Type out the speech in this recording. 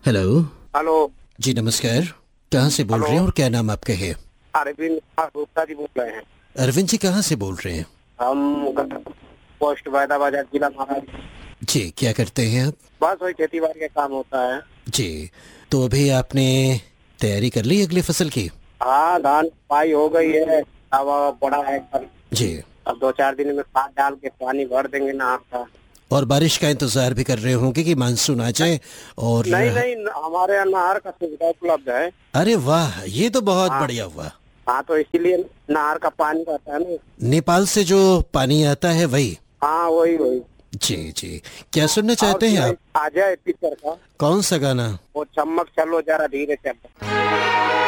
Hello. Hello. जी नमस्कार। कहाँ से बोल हेलो। रहे हैं और क्या नाम आपका है? अरविंद गुप्ता जी बोल रहे हैं। अरविंद जी कहाँ से बोल रहे हैं? हम पोस्ट वैदा बाजार जिला महाराज। जी क्या करते हैं आप? बस वही खेती बाड़ी का काम होता है। जी तो अभी आपने तैयारी कर ली अगली फसल की? हाँ, धान पाई हो गई है। अब बड़ा है कल। जी। अब 2-4 दिन में खाद डाल के पानी भर देंगे नहर का। और बारिश का इंतजार भी कर रहे होंगे कि मानसून आ जाए और नहीं नहीं, हमारे यहाँ नहर का सुविधा उपलब्ध है। अरे वाह, ये तो बहुत हाँ। बढ़िया हुआ। हाँ, तो इसीलिए नहर का पानी रहता है ना। नेपाल से जो पानी आता है वही? हाँ, वही वही। जी जी। क्या सुनना और चाहते हैं सुनाई आप? आ जाए पिक्चर का। कौन सा गाना? वो चम्मक चलो जरा धीरे चलो।